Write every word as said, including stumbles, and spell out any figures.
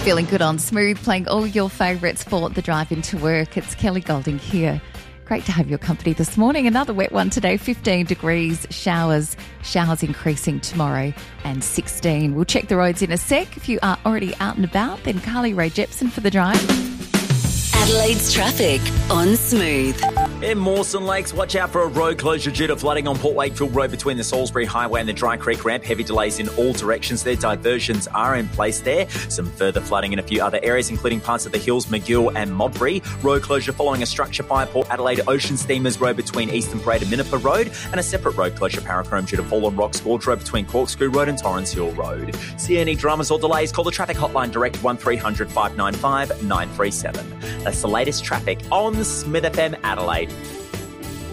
Feeling good on Smooth, playing all your favourites for the drive into work. It's Kelly Golding here. Great to have your company this morning. Another wet one today, fifteen degrees, showers, showers increasing tomorrow and sixteen. We'll check the roads in a sec. If you are already out and about, then Carly Ray Jepson for the drive. Adelaide's traffic on Smooth. In Mawson Lakes, watch out for a road closure due to flooding on Port Wakefield Road between the Salisbury Highway and the Dry Creek Ramp. Heavy delays in all directions there. Diversions are in place there. Some further flooding in a few other areas, including parts of the Hills, McGill and Modbury. Road closure following a structure fire, Port Adelaide Ocean Steamers Road between Eastern Parade and Minnipa Road, and a separate road closure, Parachrome, due to fall on Rocks Gorge Road between Corkscrew Road and Torrens Hill Road. See any dramas or delays, call the traffic hotline direct one three hundred, five nine five, nine three seven. That's the latest traffic on Smith F M Adelaide.